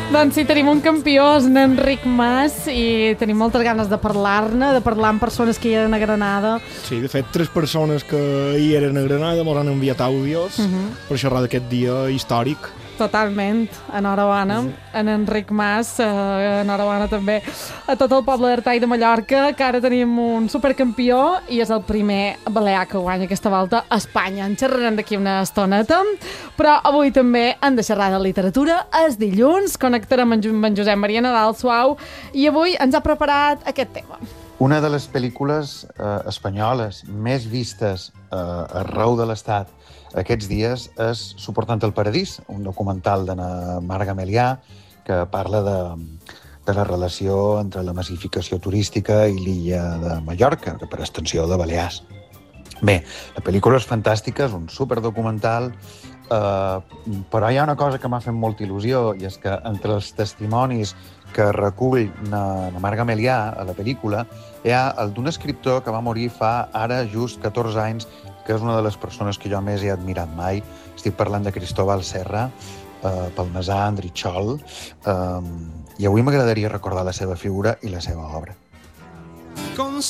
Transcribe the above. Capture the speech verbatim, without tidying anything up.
Doncs sí, tenim un campió, és en Enric Mas, i tenim moltes ganes de parlar-ne, de parlar amb persones que hi eren a Granada. Sí, de fet, tres persones que hi eren a Granada mos han enviat àudios uh -huh. per xerrar d'aquest dia històric. Totalment, enhorabona, mm. en Enric Mas, eh, enhorabona també a tot el poble d'Artà i de Mallorca, que ara tenim un supercampió i és el primer balear que guanya aquesta volta a Espanya. En xerrarem d'aquí una estoneta, però avui també hem de xerrar de literatura. És dilluns, connectarem amb en Josep Maria Nadal Suau i avui ens ha preparat aquest tema. Una de les pel·lícules eh, espanyoles més vistes eh, arreu de l'Estat aquests dies és Suportant el paradís, un documental de Marc Gamelià que parla de, de la relació entre la massificació turística i l'illa de Mallorca, que per extensió de Balears. Bé, la pel·lícula és fantàstica, és un superdocumental, eh, però hi ha una cosa que m'ha fet molta il·lusió, i és que entre els testimonis que recull na, na Marc Gamelià a la pel·lícula hi ha el d'un escriptor que va morir fa ara just catorze anys, que és una de les persones que jo més he admirat mai. Estic parlant de Cristóbal Serra, eh, palmesà, andritxol, eh, i avui m'agradaria recordar la seva figura i la seva obra.